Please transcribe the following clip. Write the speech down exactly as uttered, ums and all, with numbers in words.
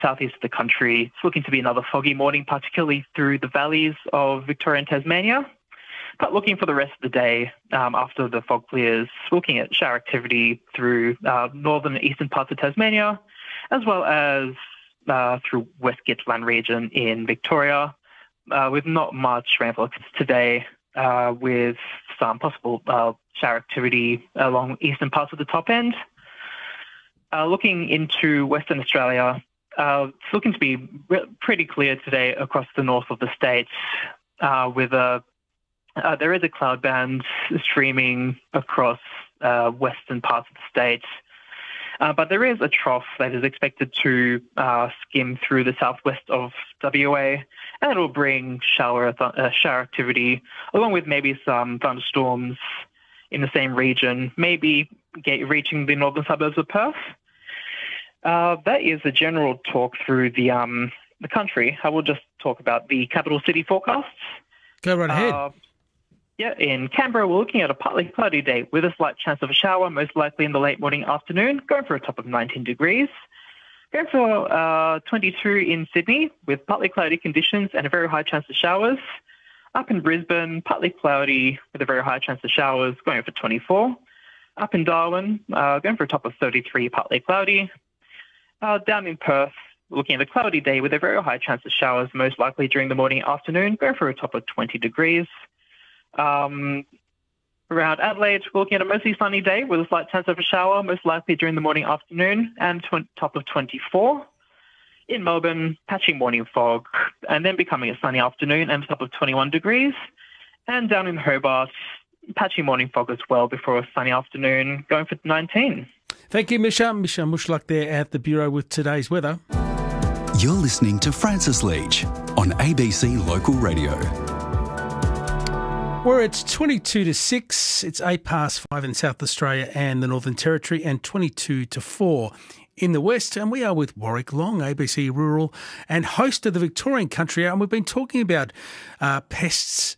southeast of the country, it's looking to be another foggy morning, particularly through the valleys of Victoria and Tasmania. But looking for the rest of the day, um, after the fog clears, looking at shower activity through uh, northern and eastern parts of Tasmania, as well as uh, through West Gippsland region in Victoria, uh, with not much rainfall today, uh, with some possible uh, shower activity along eastern parts of the top end. Uh, looking into Western Australia, uh, it's looking to be re- pretty clear today across the north of the state, uh, with a Uh, there is a cloud band streaming across uh, western parts of the state, uh, but there is a trough that is expected to uh, skim through the southwest of W A, and it will bring shower th- uh, shower activity, along with maybe some thunderstorms in the same region, maybe get, reaching the northern suburbs of Perth. Uh, that is a general talk through the um, the country. I will just talk about the capital city forecasts. Go right ahead. Uh, Yeah, in Canberra, we're looking at a partly cloudy day with a slight chance of a shower, most likely in the late morning afternoon, going for a top of nineteen degrees. Going for uh, twenty-two in Sydney with partly cloudy conditions and a very high chance of showers. Up in Brisbane, partly cloudy with a very high chance of showers, going for twenty-four. Up in Darwin, uh, going for a top of thirty-three, partly cloudy. Uh, down in Perth, looking at a cloudy day with a very high chance of showers, most likely during the morning afternoon, going for a top of twenty degrees. Um, around Adelaide, we're looking at a mostly sunny day with a slight chance of a shower, most likely during the morning afternoon, and tw- top of twenty-four. In Melbourne, patchy morning fog, and then becoming a sunny afternoon and a top of twenty-one degrees. And down in Hobart, patchy morning fog as well before a sunny afternoon, going for nineteen. Thank you, Misha. Misha Mushlak there at the Bureau with today's weather. You're listening to Francis Leach on A B C Local Radio. Where it's twenty-two to six, it's eight past five in South Australia and the Northern Territory, and twenty-two to four in the West. And we are with Warwick Long, A B C Rural and host of the Victorian Country Hour. And we've been talking about uh, pests